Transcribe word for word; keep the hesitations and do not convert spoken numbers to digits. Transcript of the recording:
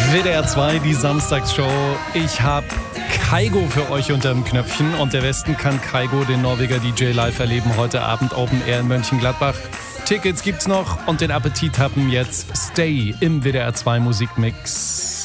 W D R zwei, die Samstagsshow. Ich habe Kygo für euch unter dem Knöpfchen und der Westen kann Kygo, den Norweger D J, live erleben. Heute Abend Open Air in Mönchengladbach. Tickets gibt's noch und den Appetit haben jetzt Stay im W D R zwei Musikmix.